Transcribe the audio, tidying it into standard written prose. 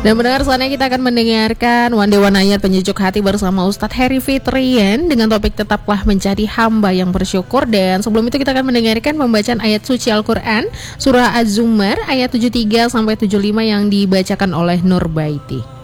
Dan mendengar selanjutnya kita akan mendengarkan One Day One Ayat penyejuk hati bersama Ustadz Heri Fitrian dengan topik tetaplah menjadi hamba yang bersyukur. Dan sebelum itu kita akan mendengarkan pembacaan ayat suci Al-Quran Surah Az-Zumar ayat 73-75 yang dibacakan oleh Nur Baiti.